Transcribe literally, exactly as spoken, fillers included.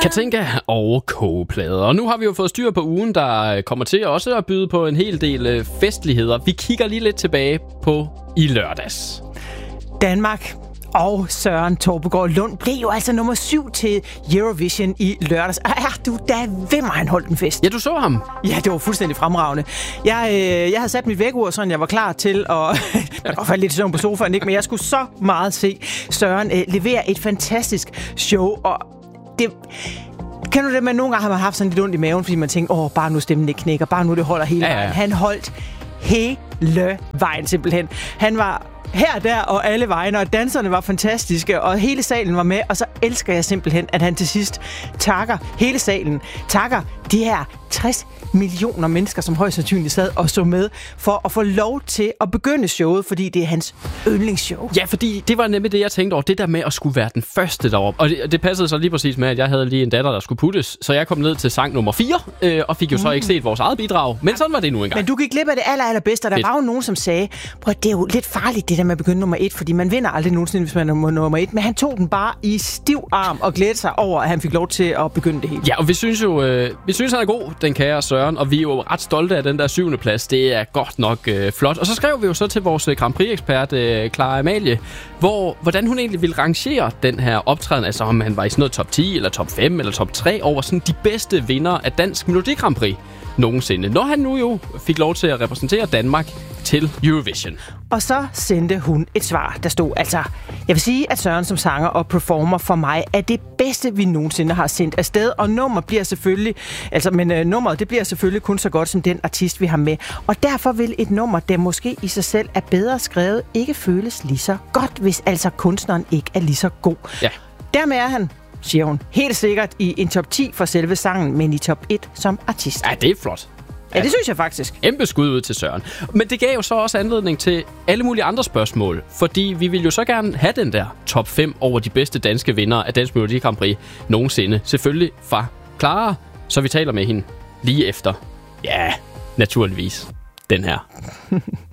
Katinka og kogeplader. Og nu har vi jo fået styr på ugen, der kommer til også at byde på en hel del festligheder. Vi kigger lige lidt tilbage på i lørdags. Danmark og Søren Torpegaard Lund blev jo altså nummer syv til Eurovision i lørdags. Og er du da ved mig, han holdt en fest? Ja, du så ham. Ja, det var fuldstændig fremragende. Jeg, øh, jeg havde sat mit vækkeur, så jeg var klar til at... jeg var faldet lidt i søvn på sofaen, ikke? Men jeg skulle så meget se Søren øh, levere et fantastisk show. Og det... Kan du det, men nogle gange har man haft sådan lidt ondt i maven, fordi man tænker, åh, bare nu stemmen ikke knækker, bare nu det holder hele vejen. Ja, ja. Han holdt hele vejen simpelthen. Han var her, der og alle vegne, og danserne var fantastiske, og hele salen var med, og så elsker jeg simpelthen, at han til sidst takker hele salen, takker de her tres millioner mennesker, som højst sandsynligt sad og så med, for at få lov til at begynde showet, fordi det er hans yndlingsshow. Ja, fordi det var nemlig det, jeg tænkte over, det der med at skulle være den første deroppe. Og det, det passede så lige præcis med, at jeg havde lige en datter, der skulle puttes, så jeg kom ned til sang nummer fire, øh, og fik jo mm. så ikke set vores eget bidrag, men sådan var det nu engang. Men du gik glip af det aller, allerbedste, og der Fedt. var jo nogen, som sagde, prøv, det er jo lidt farligt, det der med at begynde nummer et, fordi man vinder aldrig nogensinde, hvis man er nummer et, men han tog den bare i stiv arm og glædede sig over, at han fik lov til at begynde det hele. Ja, og vi synes jo, øh, vi synes, han er god, den kære Søren, og vi er jo ret stolte af den der syvende plads. Det er godt nok øh, flot. Og så skrev vi jo så til vores Grand Prix-ekspert, øh, Clara Amalie, hvor, hvordan hun egentlig ville rangere den her optræden, altså om han var i sådan noget top ti, eller top fem, eller top tre, over sådan de bedste vinder af Dansk Melodi Grand Prix nogensinde. Når han nu jo fik lov til at repræsentere Danmark til Eurovision. Og så sendte hun et svar, der stod, altså, jeg vil sige, at Søren som sanger og performer for mig er det bedste, vi nogensinde har sendt afsted, og nummer bliver selvfølgelig, altså, men uh, nummeret, det bliver selvfølgelig kun så godt som den artist, vi har med. Og derfor vil et nummer, der måske i sig selv er bedre skrevet, ikke føles lige så godt, hvis altså kunstneren ikke er lige så god. Ja. Dermed er han, siger hun, helt sikkert i en top ti for selve sangen, men i top et som artist. Ja, det er flot. Ja, det synes jeg faktisk. Kæmpe skud ud til Søren. Men det gav jo så også anledning til alle mulige andre spørgsmål, fordi vi ville jo så gerne have den der top fem over de bedste danske vindere af Dansk Melodi Grand Prix nogensinde. Selvfølgelig fra Clara, så vi taler med hende lige efter. Ja, naturligvis den her.